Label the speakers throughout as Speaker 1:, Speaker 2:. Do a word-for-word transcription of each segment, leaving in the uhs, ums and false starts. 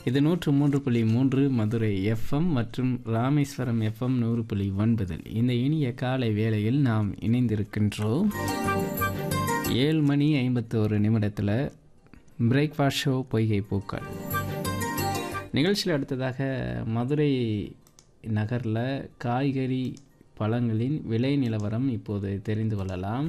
Speaker 1: இது நூற்று மூன்று புள்ளி மூன்று மதுரை எஃப்எம் மற்றும் ராமேஸ்வரம் எஃப்எம் நூறு புள்ளி ஒன்பதில் இந்த இனிய காலை வேளையில் நாம் இணைந்திருக்கின்றோம். ஏழு மணி ஐம்பத்தோரு நிமிடத்தில் பிரேக்ஃபாஸ்ட் ஷோ பொய்கை பூக்கள் நிகழ்ச்சியில் அடுத்ததாக மதுரை நகரில் காய்கறி பழங்களின் விலை நிலவரம் இப்போது தெரிந்து கொள்ளலாம்.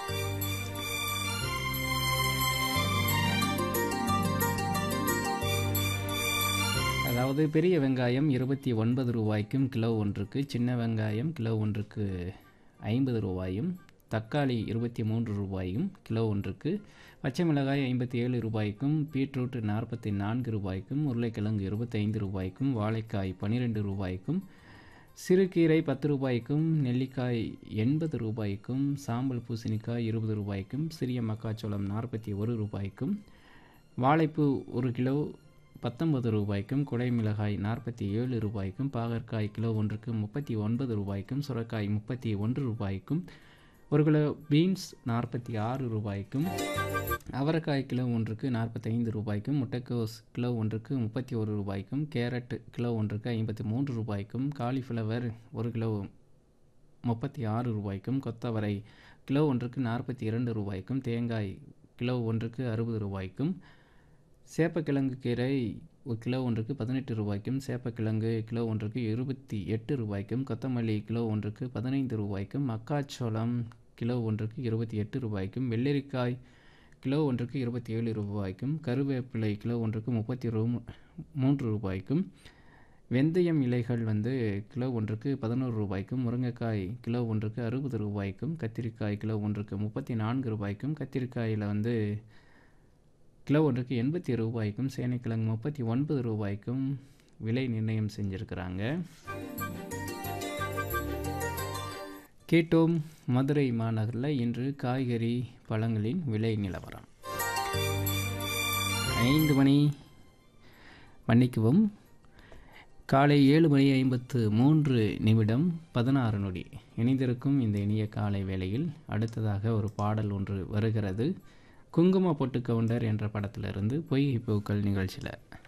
Speaker 1: அதாவது பெரிய வெங்காயம் இருபத்தி ஒன்பது ரூபாய்க்கும் கிலோ ஒன்றுக்கு, சின்ன வெங்காயம் கிலோ ஒன்றுக்கு ஐம்பது ரூபாயும், தக்காளி இருபத்தி மூன்று ரூபாயும் கிலோ ஒன்றுக்கு, பச்சை மிளகாய் ஐம்பத்தி ஏழு ரூபாய்க்கும், பீட்ரூட் நாற்பத்தி நான்கு ரூபாய்க்கும், உருளைக்கிழங்கு இருபத்தைந்து ரூபாய்க்கும், வாழைக்காய் பன்னிரெண்டு ரூபாய்க்கும், சிறுகீரை பத்து ரூபாய்க்கும், நெல்லிக்காய் எண்பது ரூபாய்க்கும், சாம்பல் பூசணிக்காய் இருபது ரூபாய்க்கும், சிறிய மக்காச்சோளம் நாற்பத்தி ஒரு ரூபாய்க்கும், வாழைப்பூ ஒரு கிலோ பத்தொன்பது ரூபாய்க்கும், குடை மிளகாய் நாற்பத்தி ஏழு ரூபாய்க்கும், பாகற்காய் கிலோ ஒன்றுக்கு முப்பத்தி ஒன்பது ரூபாய்க்கும், சுரைக்காய் முப்பத்தி ஒன்று ரூபாய்க்கும், ஒரு கிலோ பீன்ஸ் நாற்பத்தி ஆறு ரூபாய்க்கும், அவரைக்காய் கிலோ ஒன்றுக்கு நாற்பத்தைந்து ரூபாய்க்கும், முட்டைக்கோஸ் கிலோ ஒன்றுக்கு முப்பத்தி ஒரு ரூபாய்க்கும், கேரட் கிலோ ஒன்றுக்கு ஐம்பத்தி மூன்று ரூபாய்க்கும், காலிஃப்ளவர் ஒரு கிலோ முப்பத்தி ஆறு ரூபாய்க்கும், கொத்தவரை கிலோ ஒன்றுக்கு நாற்பத்தி இரண்டு ரூபாய்க்கும், தேங்காய் கிலோ ஒன்றுக்கு அறுபது ரூபாய்க்கும், சேப்பக்கிழங்கு கீரை ஒரு கிலோ ஒன்றுக்கு பதினெட்டு ரூபாய்க்கும், சேப்பக்கிழங்கு கிலோ ஒன்றுக்கு இருபத்தி எட்டு ரூபாய்க்கும், கொத்தமல்லி கிலோ ஒன்றுக்கு பதினைந்து ரூபாய்க்கும், மக்காச்சோளம் கிலோ ஒன்றுக்கு இருபத்தி எட்டு ரூபாய்க்கும், வெள்ளரிக்காய் கிலோ ஒன்றுக்கு இருபத்தி ஏழு ரூபாய்க்கும், கருவேப்பிலை கிலோ ஒன்றுக்கு முப்பத்தி ரூ மூன்று ரூபாய்க்கும், வெந்தயம் இலைகள் வந்து கிலோ ஒன்றுக்கு பதினோரு ரூபாய்க்கும், முருங்கைக்காய் கிலோ ஒன்றுக்கு அறுபது ரூபாய்க்கும், கத்திரிக்காய் கிலோ ஒன்றுக்கு முப்பத்தி நான்கு ரூபாய்க்கும், கத்திரிக்காயில் வந்து கிலோ ஒன்றுக்கு எண்பத்தி ரூபாய்க்கும், சேனைக்கிழங்கு முப்பத்தி ஒன்பது ரூபாய்க்கும் விலை நிர்ணயம் செஞ்சுருக்கிறாங்க. கேட்டோம் மதுரை மாநகரில் இன்று காய்கறி பழங்களின் விலை நிலவரம். ஐந்து மணி மன்னிக்கவும் காலை ஏழு மணி ஐம்பத்து மூன்று நிமிடம் பதினாறு நொடி இணைந்திருக்கும் இந்த இனிய காலை வேளையில் அடுத்ததாக ஒரு பாடல் ஒன்று வருகிறது. குங்கும பொட்டு கவுண்டர் என்ற படத்திலிருந்து பொய்கை பூக்கள் நிகழ்ச்சியில்.